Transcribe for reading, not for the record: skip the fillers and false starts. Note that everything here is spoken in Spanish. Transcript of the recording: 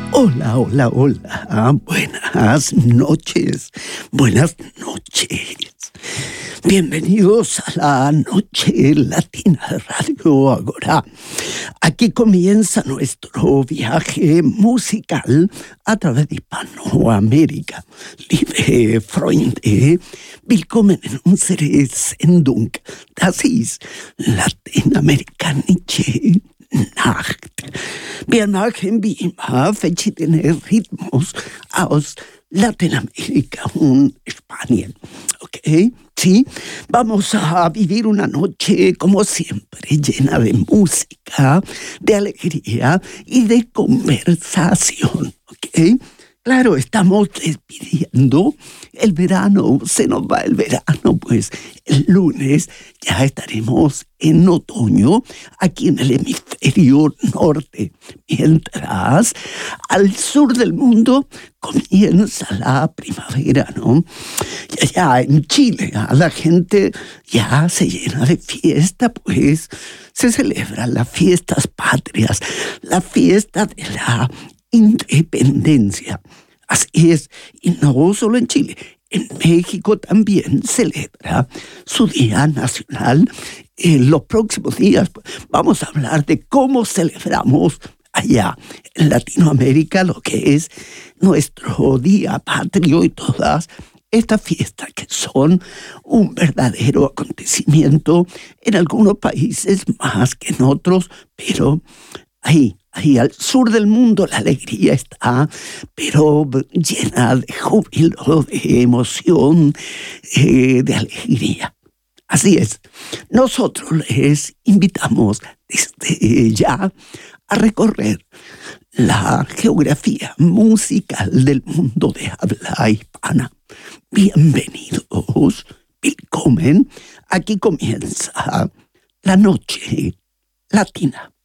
Hola, hola, hola. Buenas noches. Buenas noches. Bienvenidos a la Noche Latina de Radio Agora. Aquí comienza nuestro viaje musical a través de Hispanoamérica. Liebe Freunde, willkommen in unsere Sendung. Das ist Lateinamerikanische Nacht. Wir machen wie immer verschiedene Ritmos aus Latinoamérica und Spanien. ¿Ok? Sí, vamos a vivir una noche, como siempre, llena de música, de alegría y de conversación. ¿Ok? Claro, estamos despidiendo el verano, se nos va el verano, pues el lunes ya estaremos en otoño aquí en el hemisferio norte, mientras al sur del mundo comienza la primavera, ¿no? Y allá en Chile la gente ya se llena de fiesta, pues se celebran las fiestas patrias, la fiesta de la independencia. Así es, y no solo en Chile, en México también celebra su Día Nacional. En los próximos días vamos a hablar de cómo celebramos allá en Latinoamérica lo que es nuestro Día Patrio y todas estas fiestas que son un verdadero acontecimiento en algunos países más que en otros, pero ahí al sur del mundo la alegría está, pero llena de júbilo, de emoción, de alegría. Así es, nosotros les invitamos desde ya a recorrer la geografía musical del mundo de habla hispana. Bienvenidos, willkommen, aquí comienza la Noche Latina.